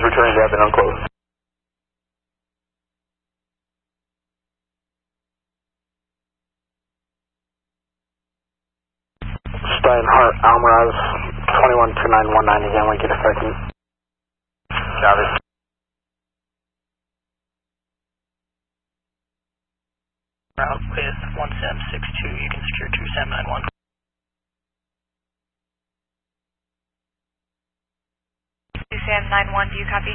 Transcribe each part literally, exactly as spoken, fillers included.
returning to Admin unclosed. Steinhardt, Almaraz, twenty-one two nine one nine again, we get a second. Chavez. Route with one seven six two, you can secure two seven nine one. two seven nine one, do you copy?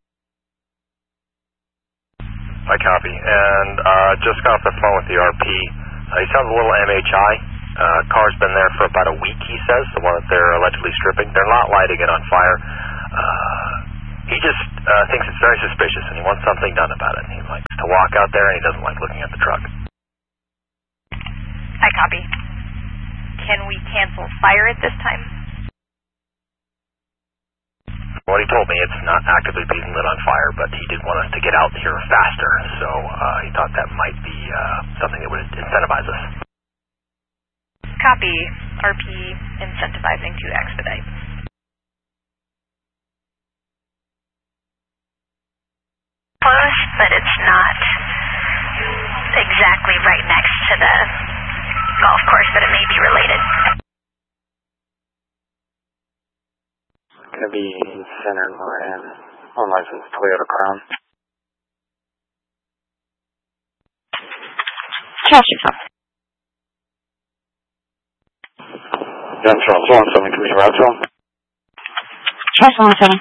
I copy, and uh, just got off the phone with the R P. Uh, he sounds a little M H I. Uh, car's been there for about a week, he says, the one that they're allegedly stripping. They're not lighting it on fire. Uh, he just uh, thinks it's very suspicious, and he wants something done about it. He likes to walk out there, and he doesn't like looking at the truck. I copy. Can we cancel fire at this time? What he told me, it's not actively being lit on fire, but he did want us to get out here faster, so uh, he thought that might be uh, something that would incentivize us. Copy. R P incentivizing to expedite. Close, but it's not exactly right next to the golf course, but it may be related. It's going to be in center and unlicensed Toyota Crown. Trash yourself. John Charles, one seven, Commissioner Rousseau. Trash one seven.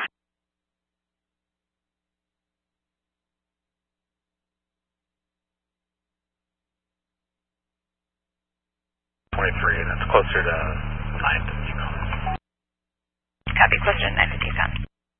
twenty-three, that's closer to ninth.